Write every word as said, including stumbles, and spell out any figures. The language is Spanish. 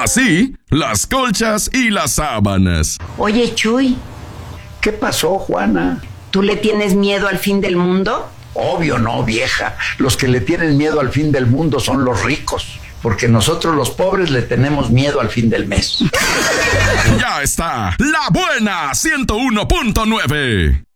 Así, las colchas y las sábanas. Oye, Chuy, ¿Qué pasó, Juana? ¿tú le tienes miedo al fin del mundo? Obvio no, vieja. Los que le tienen miedo al fin del mundo son los ricos, porque nosotros los pobres le tenemos miedo al fin del mes. Ya está, La Buena ciento uno punto nueve.